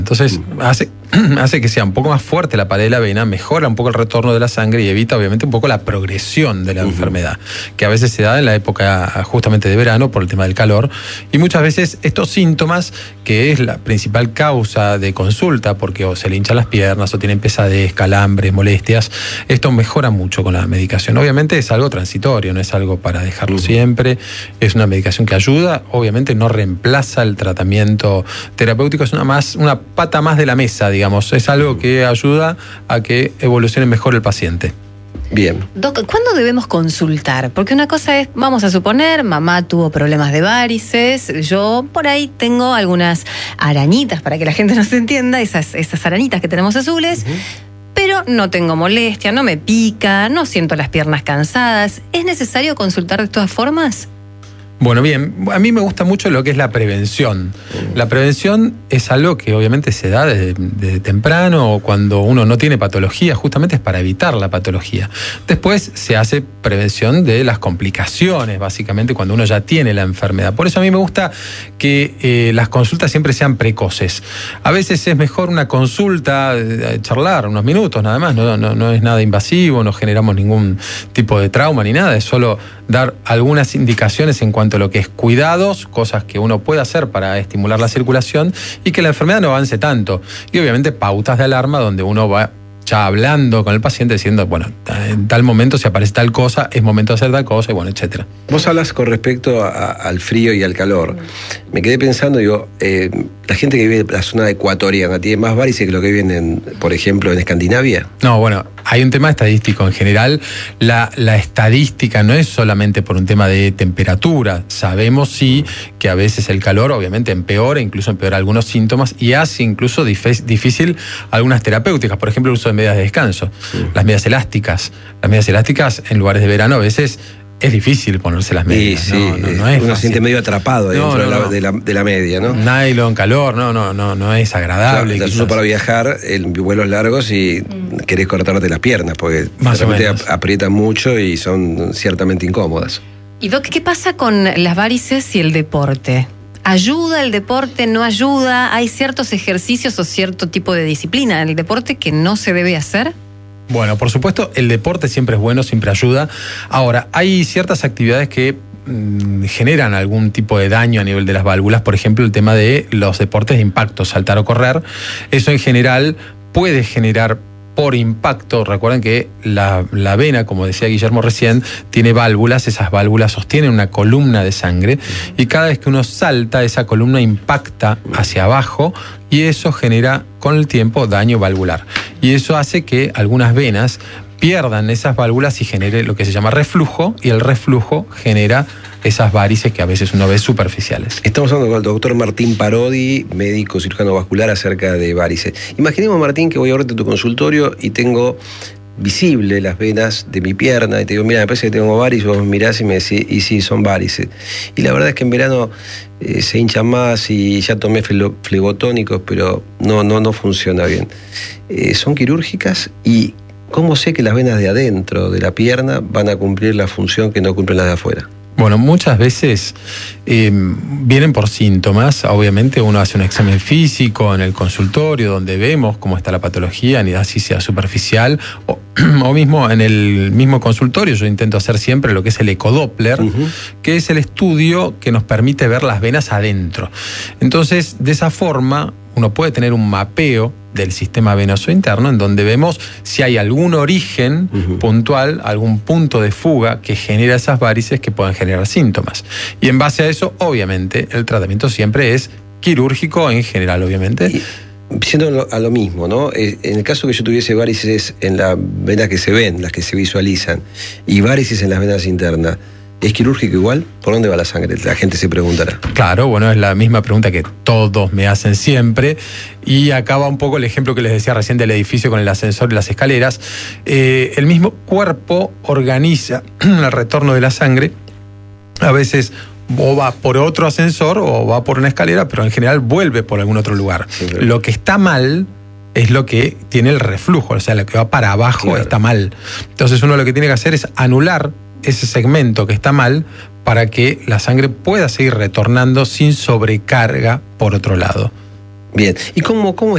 Entonces hace que sea un poco más fuerte la pared de la vena, mejora un poco el retorno de la sangre y evita obviamente un poco la progresión de la enfermedad, que a veces se da en la época justamente de verano por el tema del calor. Y muchas veces estos síntomas, que es la principal causa de consulta, porque o se le hinchan las piernas o tienen pesadez, calambres, molestias, esto mejora mucho con la medicación. Obviamente es algo transitorio, no es algo para dejarlo siempre, es una medicación que ayuda, obviamente no reemplaza el tratamiento terapéutico, es una pata más de la mesa, digamos, es algo que ayuda a que evolucione mejor el paciente. Bien. Doc, ¿cuándo debemos consultar? Porque una cosa es, vamos a suponer, mamá tuvo problemas de varices, yo por ahí tengo algunas arañitas, para que la gente nos entienda, esas arañitas que tenemos azules, pero no tengo molestia, no me pica, no siento las piernas cansadas. ¿Es necesario consultar de todas formas? Bueno, bien, a mí me gusta mucho lo que es la prevención. La prevención es algo que obviamente se da desde temprano, o cuando uno no tiene patología, justamente es para evitar la patología. Después se hace prevención de las complicaciones, básicamente, cuando uno ya tiene la enfermedad. Por eso a mí me gusta que las consultas siempre sean precoces. A veces es mejor una consulta, charlar unos minutos nada más, no es nada invasivo, no generamos ningún tipo de trauma ni nada, es solo dar algunas indicaciones en cuanto a lo que es cuidados, cosas que uno puede hacer para estimular la circulación y que la enfermedad no avance tanto. Y obviamente pautas de alarma donde uno va ya hablando con el paciente diciendo, bueno, en tal momento si aparece tal cosa, es momento de hacer tal cosa, y bueno, etcétera. Vos hablas con respecto al frío y al calor. Me quedé pensando, digo, la gente que vive en la zona ecuatoriana tiene más varices que lo que viven, por ejemplo, en Escandinavia. No, bueno, hay un tema estadístico. En general, la estadística no es solamente por un tema de temperatura. Sabemos sí que a veces el calor obviamente empeora, incluso empeora algunos síntomas y hace incluso difícil algunas terapéuticas. Por ejemplo, el uso de medias de descanso. Las medias elásticas. Las medias elásticas en lugares de verano a veces es difícil ponerse las medias. Sí, no es uno fácil. se siente medio atrapado dentro de la media, ¿no? Nylon, calor, no es agradable. Claro, uso para viajar en vuelos largos y querés cortarte las piernas, porque realmente aprietan mucho y son ciertamente incómodas. Y Doc, ¿qué pasa con las varices y el deporte? ¿Ayuda el deporte? ¿No ayuda? ¿Hay ciertos ejercicios o cierto tipo de disciplina en el deporte que no se debe hacer? Bueno, por supuesto, el deporte siempre es bueno, siempre ayuda. Ahora, hay ciertas actividades que generan algún tipo de daño a nivel de las válvulas. Por ejemplo, el tema de los deportes de impacto, saltar o correr. Eso en general puede generar por impacto. Recuerden que la vena, como decía Guillermo recién, tiene válvulas. Esas válvulas sostienen una columna de sangre y cada vez que uno salta, esa columna impacta hacia abajo y eso genera con el tiempo daño valvular. Y eso hace que algunas venas pierdan esas válvulas y genere lo que se llama reflujo, y el reflujo genera esas varices que a veces uno ve superficiales. Estamos hablando con el doctor Martín Parodi, médico cirujano vascular, acerca de varices. Imaginemos, Martín, que voy ahorita a tu consultorio y tengo visible las venas de mi pierna y te digo, mira, me parece que tengo varices, vos mirás y me decís, y sí, son varices. Y la verdad es que en verano se hinchan más y ya tomé flebotónicos, pero no funciona bien. ¿Son quirúrgicas? ¿Y cómo sé que las venas de adentro de la pierna van a cumplir la función que no cumplen las de afuera? Bueno, muchas veces vienen por síntomas. Obviamente uno hace un examen físico en el consultorio donde vemos cómo está la patología, ni así sea superficial, o mismo en el mismo consultorio yo intento hacer siempre lo que es el ecodoppler, que es el estudio que nos permite ver las venas adentro. Entonces, de esa forma uno puede tener un mapeo del sistema venoso interno en donde vemos si hay algún origen puntual, algún punto de fuga que genera esas varices que puedan generar síntomas. Y en base a eso, obviamente, el tratamiento siempre es quirúrgico en general, obviamente. Y siendo a lo mismo, ¿no? En el caso que yo tuviese varices en las venas que se ven, las que se visualizan, y varices en las venas internas, ¿es quirúrgico igual? ¿Por dónde va la sangre? La gente se preguntará. Claro, bueno, es la misma pregunta que todos me hacen siempre. Y acá va un poco el ejemplo que les decía recién del edificio con el ascensor y las escaleras. El mismo cuerpo organiza el retorno de la sangre. A veces o va por otro ascensor o va por una escalera, pero en general vuelve por algún otro lugar. Sí, claro. Lo que está mal es lo que tiene el reflujo, o sea, lo que va para abajo está mal. Entonces uno lo que tiene que hacer es anular ese segmento que está mal para que la sangre pueda seguir retornando sin sobrecarga por otro lado. Bien, ¿y cómo